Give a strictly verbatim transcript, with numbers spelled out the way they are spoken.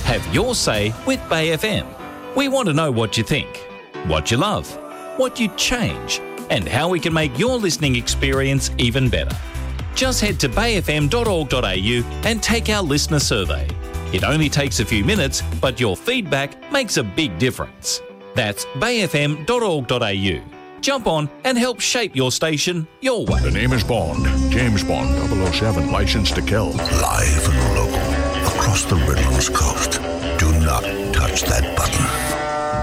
Have your say with Bay F M. We want to know what you think, what you love, what you'd change, and how we can make your listening experience even better. Just head to bay f m dot org dot a u and take our listener survey. It only takes a few minutes, but your feedback makes a big difference. That's bay f m dot org dot a u. Jump on and help shape your station your way. The name is Bond. James Bond, double oh seven, licensed to kill. Live and local, across the Redlands coast. Do not touch that button.